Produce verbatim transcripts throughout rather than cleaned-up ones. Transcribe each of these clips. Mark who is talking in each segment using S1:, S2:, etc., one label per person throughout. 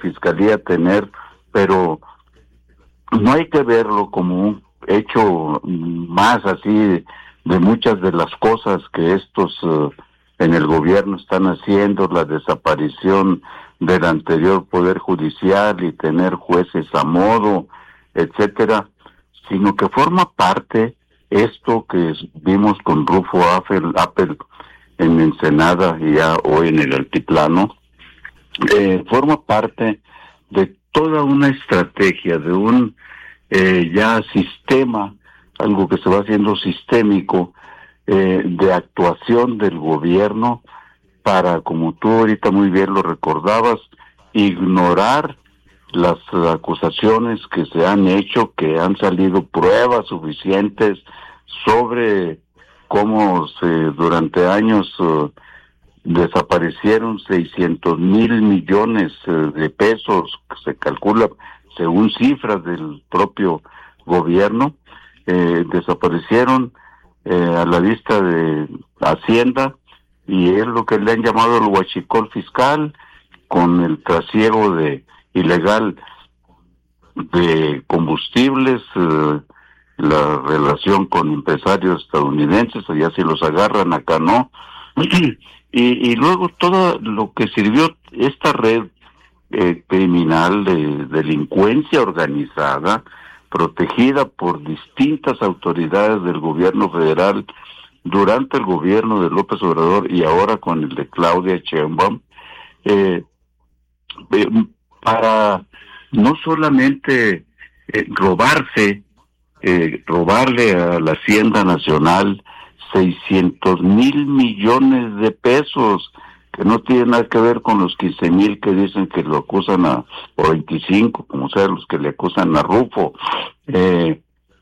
S1: Fiscalía tener, pero no hay que verlo como un hecho más así de, de muchas de las cosas que estos uh, en el gobierno están haciendo, la desaparición del anterior Poder Judicial y tener jueces a modo, etcétera, sino que forma parte esto que vimos con Rufo Apple, Apple en Ensenada y ya hoy en el Altiplano, eh, forma parte de toda una estrategia, de un eh, ya sistema, algo que se va haciendo sistémico, eh, de actuación del gobierno para, como tú ahorita muy bien lo recordabas, ignorar las acusaciones que se han hecho, que han salido pruebas suficientes sobre cómo se durante años uh, desaparecieron seiscientos mil millones uh, de pesos, que se calcula según cifras del propio gobierno, eh, desaparecieron eh, a la vista de Hacienda, y es lo que le han llamado el huachicol fiscal, con el trasiego de ilegal de combustibles, eh, la relación con empresarios estadounidenses, allá si los agarran, acá no, y, y luego todo lo que sirvió esta red eh, criminal de delincuencia organizada, protegida por distintas autoridades del gobierno federal durante el gobierno de López Obrador y ahora con el de Claudia Sheinbaum, eh, eh, para no solamente eh, robarse, eh, robarle a la Hacienda Nacional seiscientos mil millones de pesos, que no tiene nada que ver con los quince mil que dicen que lo acusan a, o veinticinco, como sea, los que le acusan a Rufo, eh,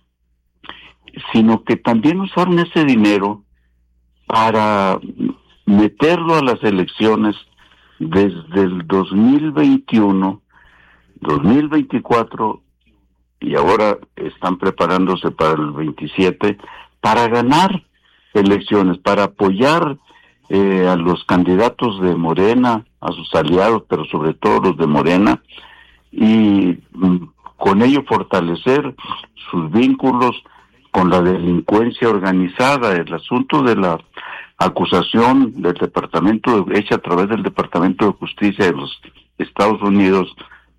S1: sino que también usaron ese dinero para meterlo a las elecciones desde el dos mil veintiuno, dos mil veinticuatro, y ahora están preparándose para el veintisiete, para ganar elecciones, para apoyar eh, a los candidatos de Morena, a sus aliados, pero sobre todo los de Morena, y mm, con ello fortalecer sus vínculos con la delincuencia organizada. El asunto de la acusación del departamento, hecha a través del Departamento de Justicia de los Estados Unidos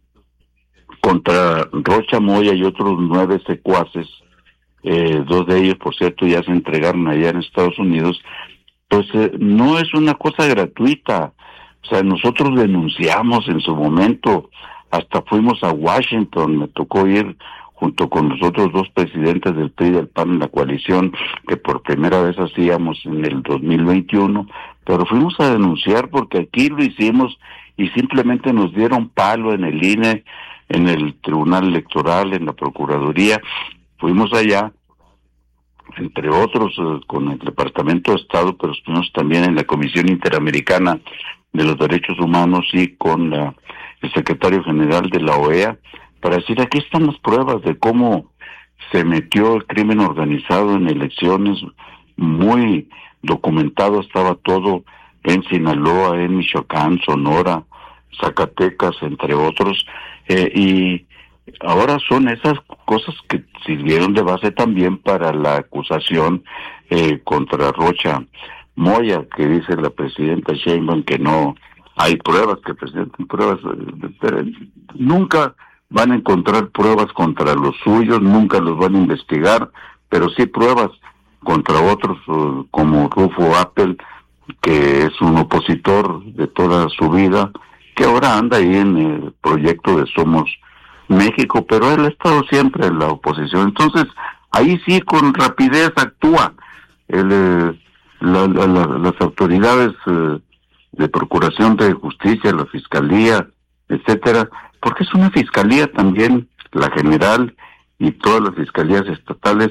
S1: contra Rocha Moya y otros nueve secuaces, eh, dos de ellos, por cierto, ya se entregaron allá en Estados Unidos, pues eh, no es una cosa gratuita. O sea, nosotros denunciamos en su momento, hasta fuimos a Washington, me tocó ir junto con los otros dos presidentes del P R I y del P A N en la coalición, que por primera vez hacíamos en el dos mil veintiuno, pero fuimos a denunciar porque aquí lo hicimos y simplemente nos dieron palo en el I N E, en el Tribunal Electoral, en la Procuraduría. Fuimos allá, entre otros, eh, con el Departamento de Estado, pero estuvimos también en la Comisión Interamericana de los Derechos Humanos y con la, el Secretario General de la O E A, para decir, aquí están las pruebas de cómo se metió el crimen organizado en elecciones, muy documentado estaba todo en Sinaloa, en Michoacán, Sonora, Zacatecas, entre otros, eh, y ahora son esas cosas que sirvieron de base también para la acusación eh, contra Rocha Moya, que dice la presidenta Sheinbaum que no hay pruebas, que presenten pruebas, pero nunca van a encontrar pruebas contra los suyos, nunca los van a investigar, pero sí pruebas contra otros, como Rufo Apple, que es un opositor de toda su vida, que ahora anda ahí en el proyecto de Somos México, pero él ha estado siempre en la oposición. Entonces, ahí sí con rapidez actúa el, eh, la, la, la, las autoridades eh, de Procuración de Justicia, la Fiscalía, etcétera, porque es una fiscalía también, la general y todas las fiscalías estatales,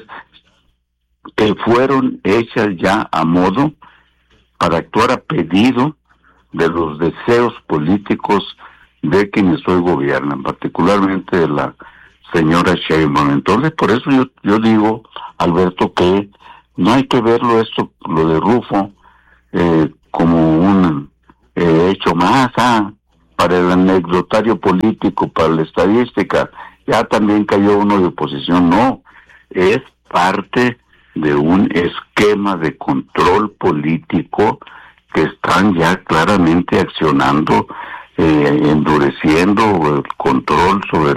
S1: que fueron hechas ya a modo para actuar a pedido de los deseos políticos de quienes hoy gobiernan, particularmente de la señora Sheinbaum. Entonces, por eso yo, yo digo, Alberto, que no hay que verlo esto, lo de Rufo, eh, como un eh, hecho más, ah, para el anecdotario político, para la estadística, ya también cayó uno de oposición. No, es parte de un esquema de control político que están ya claramente accionando, eh, endureciendo el control sobre